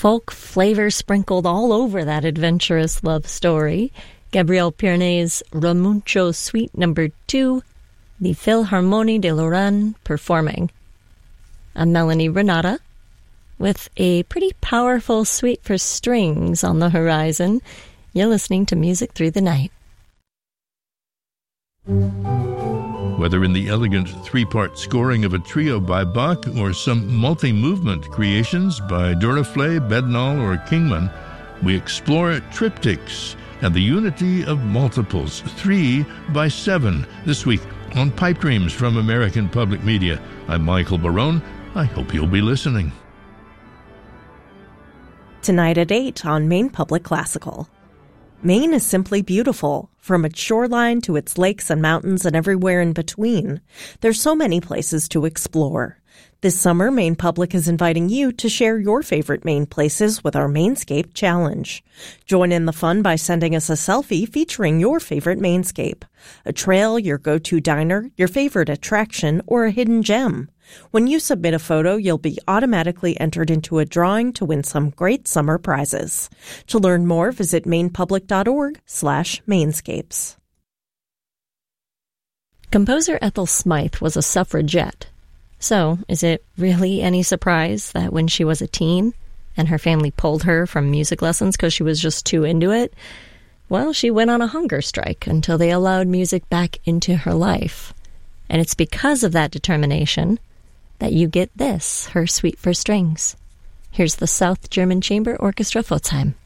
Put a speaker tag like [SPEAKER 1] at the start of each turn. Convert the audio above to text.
[SPEAKER 1] folk flavor sprinkled all over that adventurous love story. Gabriel Piernet's Ramuncho Suite No. 2, the Philharmonie de Lorraine performing. I'm Melanie Renata, with a pretty powerful suite for strings on the horizon. You're listening to Music Through the Night.
[SPEAKER 2] Whether in the elegant three-part scoring of a trio by Bach or some multi-movement creations by Duruflé, Bednall, or Kingman, we explore triptychs and the unity of multiples, 3 by 7, this week on Pipe Dreams from American Public Media. I'm Michael Barone. I hope you'll be listening.
[SPEAKER 3] Tonight at 8 on Maine Public Classical. Maine is simply beautiful, from its shoreline to its lakes and mountains and everywhere in between. There's so many places to explore. This summer, Maine Public is inviting you to share your favorite Maine places with our Mainscape Challenge. Join in the fun by sending us a selfie featuring your favorite Mainscape, a trail, your go-to diner, your favorite attraction, or a hidden gem. When you submit a photo, you'll be automatically entered into a drawing to win some great summer prizes. To learn more, visit mainepublic.org/Mainscapes.
[SPEAKER 1] Composer Ethel Smythe was a suffragette. So, is it really any surprise that when she was a teen and her family pulled her from music lessons because she was just too into it, well, she went on a hunger strike until they allowed music back into her life. And it's because of that determination that you get this, her suite for strings. Here's the South German Chamber Orchestra Pforzheim.